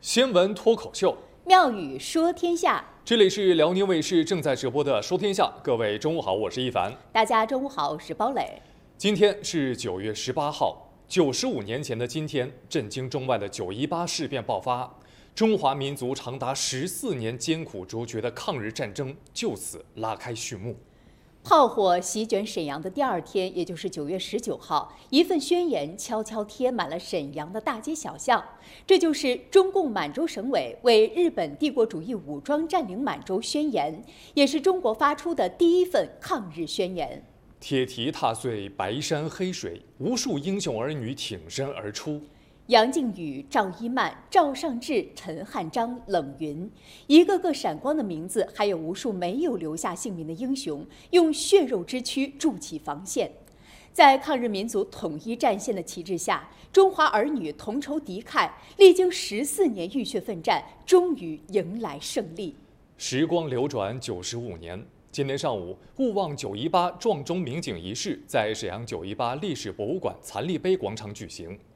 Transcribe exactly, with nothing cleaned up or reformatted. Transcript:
新闻脱口秀， 妙语说天下。 这里是辽宁卫视正在直播的《说天下》，各位中午好，我是一凡。 大家中午好，我是包磊。 今天是九月十八号，九十五年前的今天，震惊中外的九一八事变爆发，中华民族长达十四年艰苦卓绝的抗日战争就此拉开序幕。 炮火席卷沈阳的第二天，也就是九月十九号，一份宣言悄悄贴满了沈阳的大街小巷。这就是中共满洲省委为日本帝国主义武装占领满洲宣言，也是中国发出的第一份抗日宣言。 铁蹄踏碎白山黑水，无数英雄儿女挺身而出。 杨靖宇、赵一曼、赵尚志、陈汉章、冷云，一个个闪光的名字，还有无数没有留下姓名的英雄，用血肉之躯筑起防线。在抗日民族统一战线的旗帜下，中华儿女同仇敌忾，历经十四年浴血奋战，终于迎来胜利。 时光流转九十五年，今天上午，勿忘九一八撞钟鸣警仪式在沈阳九一八历史博物馆残立碑广场举行。